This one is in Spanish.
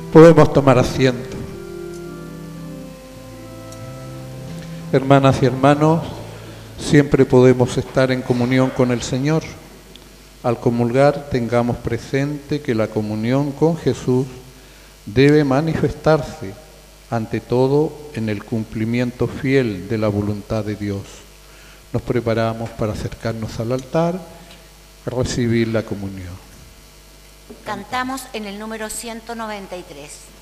Podemos tomar asiento. Hermanas y hermanos, siempre podemos estar en comunión con el Señor. Al comulgar, tengamos presente que la comunión con Jesús debe manifestarse, ante todo, en el cumplimiento fiel de la voluntad de Dios. Nos preparamos para acercarnos al altar a recibir la comunión. Cantamos en el número 193.